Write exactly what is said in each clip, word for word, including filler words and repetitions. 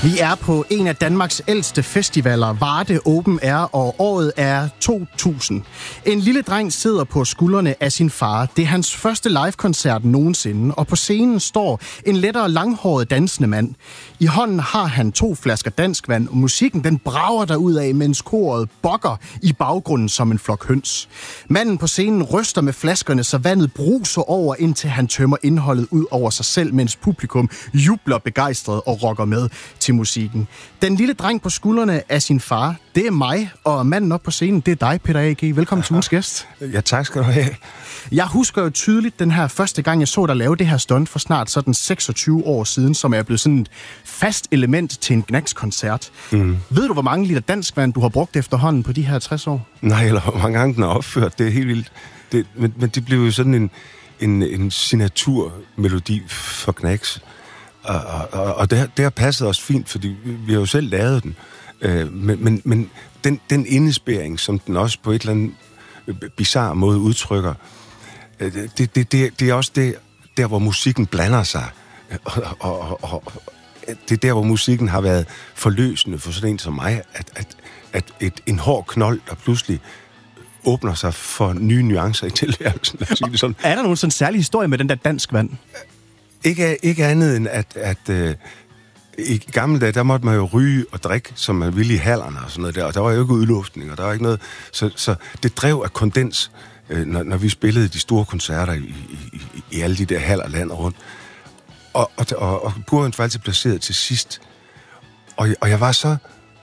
Vi er på en af Danmarks ældste festivaler, Varde Open Air, og året er to tusind. En lille dreng sidder på skuldrene af sin far. Det er hans første live-koncert nogensinde, og på scenen står en lettere langhåret dansende mand. I hånden har han to flasker danskvand, og musikken den brager derudad, mens koret bokker i baggrunden som en flok høns. Manden på scenen ryster med flaskerne, så vandet bruser over, indtil han tømmer indholdet ud over sig selv, mens publikum jubler begejstret og rocker med til musikken. Den lille dreng på skuldrene af sin far, det er mig, og manden op på scenen, det er dig, Peter A G. Velkommen til ugens gæst. Ja, tak skal du have. Jeg husker jo tydeligt den her første gang, jeg så dig lave det her stunt for snart sådan seksogtyve år siden, som er blevet sådan et fast element til en Gnags-koncert. Mm. Ved du, hvor mange liter danskvand, du har brugt efterhånden på de her tres år? Nej, eller hvor mange gange den er opført. Det er helt vildt. Det, men, men det blev jo sådan en, en, en signaturmelodi for Gnags. Og, og, og det, det har passet os fint, fordi vi har jo selv lavet den. Øh, men men, men den, den indespæring, som den også på et eller andet bizarre måde udtrykker, øh, det, det, det, det er også det, der, hvor musikken blander sig. Og, og, og, og det er der, hvor musikken har været forløsende for sådan en som mig, at, at, at et, en hård knold, der pludselig åbner sig for nye nuancer i tilværelsen. Sådan. Er der nogen sådan særlig historie med den der danskvand? Ikke, ikke andet end, at, at øh, i gamle dage, der måtte man jo ryge og drikke, som man ville i hallerne og sådan noget der, og der var jo ikke udluftning, og der var ikke noget. Så, så det drev af kondens, øh, når, når vi spillede de store koncerter i, i, i, i alle de der haller landet rundt. Og, og, og, og Burhøns var altid placeret til sidst. Og, og jeg var så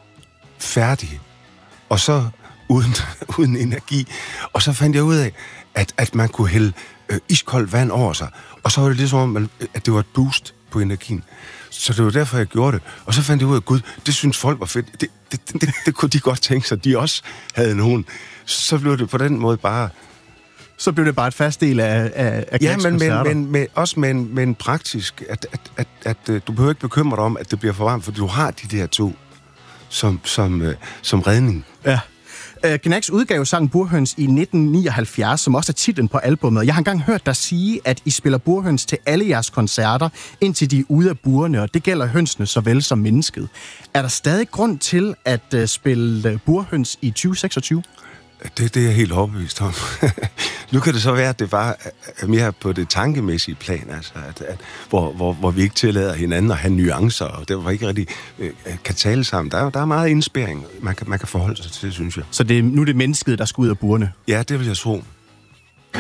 færdig, og så uden, uden energi. Og så fandt jeg ud af, at, at man kunne hælde øh, iskoldt vand over sig. Og så var det ligesom om, man, at det var et boost på energien. Så det var derfor, jeg gjorde det. Og så fandt jeg ud af, at gud, det synes folk var fedt. Det, det, det, det, det kunne de godt tænke sig, de også havde nogen. Så blev det på den måde bare... Så blev det bare et fast del af, af, af ja, men, men, men med, også med en, med en praktisk, at, at, at, at, at du behøver ikke bekymre dig om, at det bliver for varmt, for du har de der to som, som, uh, som redning. Ja. Uh, Gnags udgav sangen Burhøns i nitten nioghalvfjerds, som også er titlen på albummet. Jeg har engang hørt dig sige, at I spiller Burhøns til alle jeres koncerter, indtil de er ude af burene, og det gælder hønsene såvel som mennesket. Er der stadig grund til at uh, spille Burhøns i tyve seksogtyve? Det, det er jeg helt overbevist om. Nu kan det så være, at det bare er mere på det tankemæssige plan, altså, at, at, hvor, hvor, hvor vi ikke tillader hinanden at have nuancer, og der var ikke rigtig øh, kan tale sammen. Der, der er meget indspæring, man kan, man kan forholde sig til, synes jeg. Så det er nu det mennesket, der skal ud af burene? Ja, det vil jeg tro.